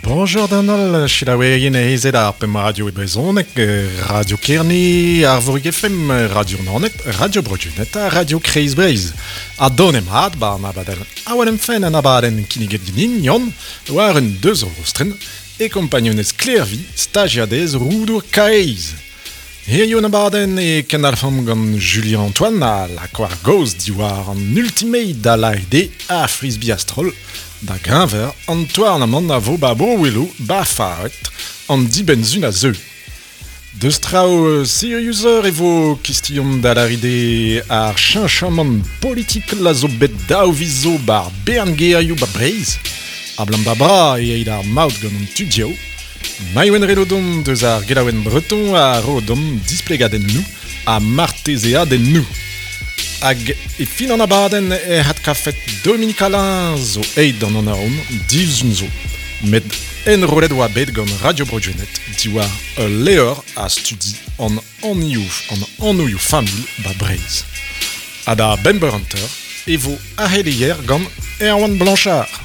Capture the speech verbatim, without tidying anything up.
Bonjour Donald, Chilaweyen e ezet ar pem radio e brezonek, Radio Kerni, ar Vorig F M, Radio Nornet, Radio Brodunet, a Radio Kreiz Breiz. A don mat, ba ma badel awan em fen an abaden kiniget ginin, yon, war un deus eurostren, e kompagnonez klervi, stagiadez roudour kaeiz. He yon abaden e ken alfam gant Julien Antoine a la kwar goz diwar an ultimate da laide a frisbee astrol, da grinver an toar an amant a vo ba bo welo ba faret an dibenzun a zeu. Deus trao seriouser e vo kistion da laride ar chinchamant politik la zo bet daou vizo bar bern geaioù ba breiz, a blam ba bra e eid ar maout gant an tudiao, maioen relodon deus ar gelaouen breton a rodom displegaden nou a martezeaden nou. Hag e fin an abaden e hat kafet Dominique Alain zo eid an an aon divzun zo. Met en rolet oa bet gant Radio Brodunet diwar e leor a studi an anioù an anouioù famil ba breiz. Ha da ben beurenter e vo aheleier gant Erwan Blanchard.